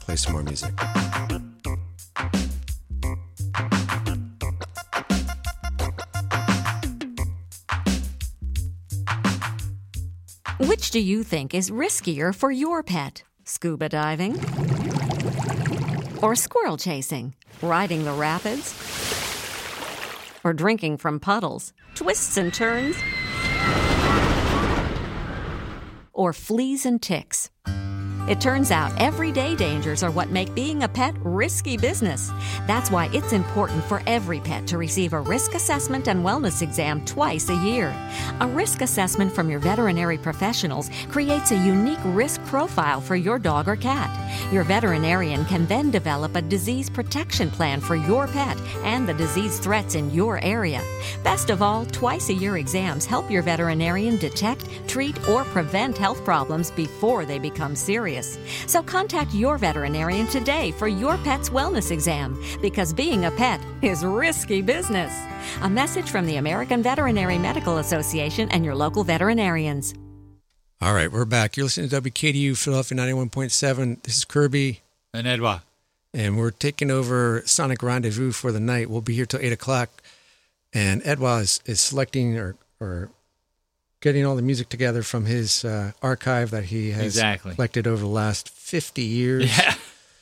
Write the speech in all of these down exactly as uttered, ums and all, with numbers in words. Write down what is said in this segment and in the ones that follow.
play some more music. Which do you think is riskier for your pet? Scuba diving? Or squirrel chasing? Riding the rapids? Or drinking from puddles? Twists and turns? Or fleas and ticks? It turns out everyday dangers are what make being a pet risky business. That's why it's important for every pet to receive a risk assessment and wellness exam twice a year. A risk assessment from your veterinary professionals creates a unique risk profile for your dog or cat. Your veterinarian can then develop a disease protection plan for your pet and the disease threats in your area. Best of all, twice-a-year exams help your veterinarian detect, treat, or prevent health problems before they become serious. So contact your veterinarian today for your pet's wellness exam, because being a pet is risky business. A message from the American Veterinary Medical Association and your local veterinarians. All right, we're back. You're listening to W K D U Philadelphia ninety-one point seven. This is Kirby. And Edouard. And we're taking over Sonic Rendezvous for the night. We'll be here till eight o'clock. And Edouard is, is selecting or, or getting all the music together from his uh, archive that he has exactly. collected over the last fifty years. Yeah.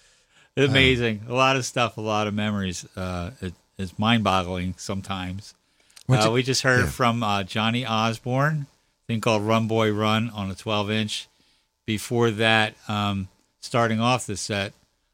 Amazing. Um, a lot of stuff, a lot of memories. Uh, it, it's mind-boggling sometimes. Uh, we just heard yeah. from uh, Johnny Osborne, a thing called Run Boy Run on a twelve inch. Before that, um, starting off the set,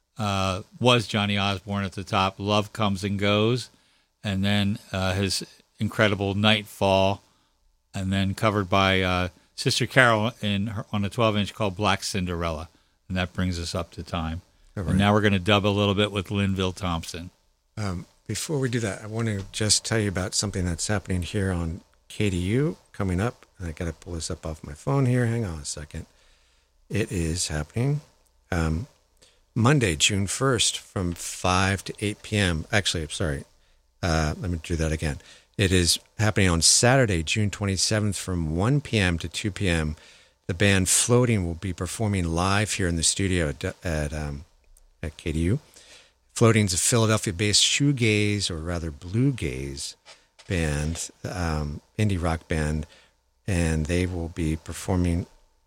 uh, was Johnny Osborne at the top, Love Comes and Goes, and then uh, his incredible Nightfall, and then covered by uh, Sister Carol in her, on a twelve inch called Black Cinderella. And that brings us up to time. Right. And now we're going to dub a little bit with Linville Thompson. Um, before we do that, I want to just tell you about something that's happening here on K D U coming up. And I got to pull this up off my phone here. Hang on a second. It is happening um, Monday, June first from five to eight p.m. Actually, I'm sorry. Uh, let me do that again. It is happening on Saturday, June twenty-seventh from one p.m. to two p.m. The band Floating will be performing live here in the studio at, at, um, at K D U. Floating is a Philadelphia-based shoegaze, or rather bluegaze band, um, indie rock band, and they will be performing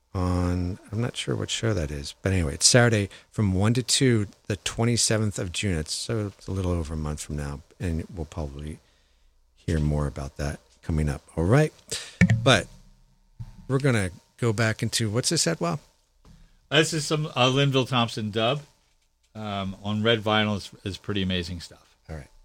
on, I'm not sure what show that is, but anyway, it's Saturday from one to two, the twenty-seventh of June. It's, so it's a little over a month from now, and we'll probably hear more about that coming up. All right. But we're going to go back into, what's this, Edwell? This is some uh, Linville Thompson dub um, on red vinyl. Is, is pretty amazing stuff. All right.